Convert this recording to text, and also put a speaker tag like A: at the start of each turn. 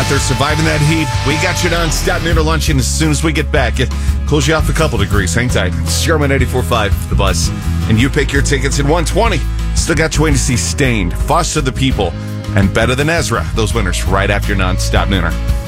A: Out there surviving that heat. We got you non-stop noon to lunch, and as soon as we get back, it cools you off a couple degrees. Hang tight. It's Sherman 94.5, The Buzz. And you pick your tickets at 120. Still got you waiting to see Stained, Foster the People, and Better Than Ezra. Those winners right after your non-stop nooner.